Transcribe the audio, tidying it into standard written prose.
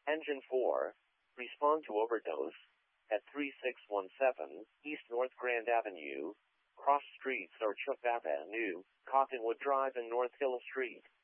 Engine 4. Respond to overdose at 3617 East North Grand Avenue, cross streets or Chook Avenue, Cottonwood Drive and North Hill Street.